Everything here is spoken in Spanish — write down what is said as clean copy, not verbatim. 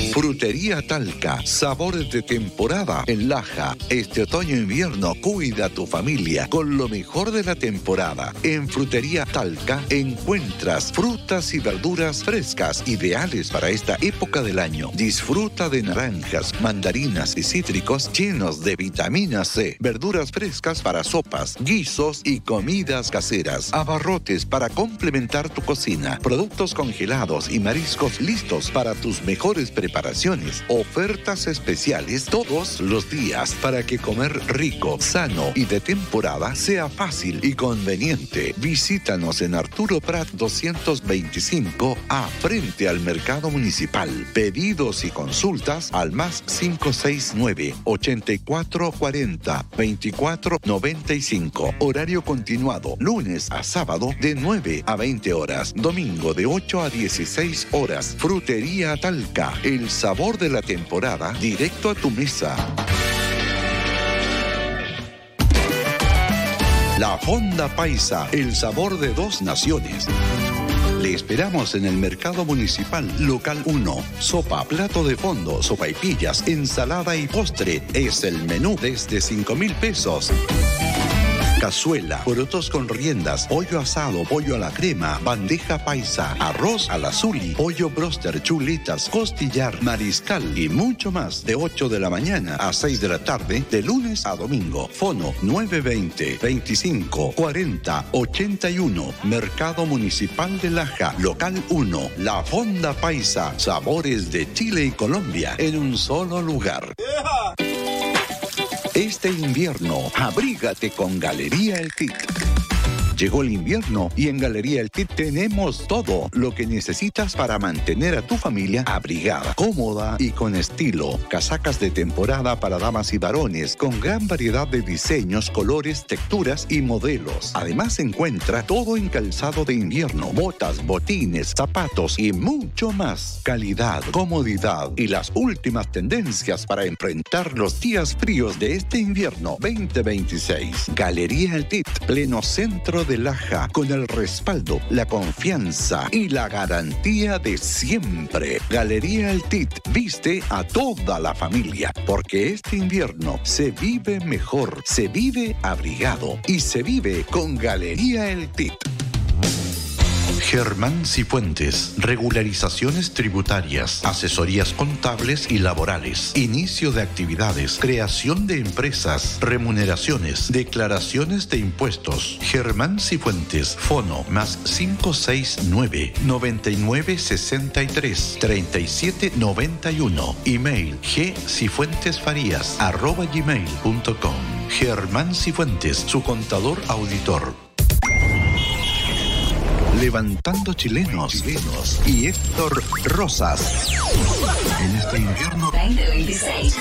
Frutería Talca, sabores de temporada en Laja. Este otoño-invierno cuida a tu familia con lo mejor de la temporada. En Frutería Talca encuentras frutas y verduras frescas, ideales para esta época del año. Disfruta de naranjas, mandarinas y cítricos llenos de vitamina C, verduras frescas para sopas, guisos y comidas caseras, abarrotes para complementar tu cocina, productos congelados y mariscos listos para tus mejores preparaciones, ofertas especiales todos los días para que comer rico, sano y de temporada sea fácil y conveniente. Visítanos en Arturo Prat 225A frente al Mercado Municipal. Pedidos y consultas al más 569-8440-2495. Horario continuado, lunes a sábado de 9 a 20 horas, domingo de 8 a 16 horas. Frutería Talca, el sabor de la temporada directo a tu mesa. La Fonda Paisa, el sabor de dos naciones. Le esperamos en el Mercado Municipal, Local 1. Sopa, plato de fondo, sopaipillas, ensalada y postre. Es el menú desde 5,000 pesos. Cazuela, porotos con riendas, pollo asado, pollo a la crema, bandeja paisa, arroz al azuli, pollo broster, chuletas, costillar, mariscal y mucho más. De 8 de la mañana a 6 de la tarde, de lunes a domingo. Fono 920-25-40-81. Mercado Municipal de Laja, Local 1. La Fonda Paisa, sabores de Chile y Colombia en un solo lugar. Este invierno, abrígate con Galería El Tit. Llegó el invierno y en Galería El Tit tenemos todo lo que necesitas para mantener a tu familia abrigada, cómoda y con estilo. Casacas de temporada para damas y varones con gran variedad de diseños, colores, texturas y modelos. Además encuentra todo en calzado de invierno, botas, botines, zapatos y mucho más. Calidad, comodidad y las últimas tendencias para enfrentar los días fríos de este invierno 2026. Galería El Tit, pleno centro de Laja, con el respaldo, la confianza y la garantía de siempre. Galería El Tit viste a toda la familia, porque este invierno se vive mejor, se vive abrigado y se vive con Galería El Tit. Germán Cifuentes, regularizaciones tributarias, asesorías contables y laborales, inicio de actividades, creación de empresas, remuneraciones, declaraciones de impuestos. Germán Cifuentes, fono más 569-9963-3791, email gcifuentesfarías@gmail.com. Germán Cifuentes, su contador auditor. Levantando chilenos y Héctor Rosas. En este invierno 2026.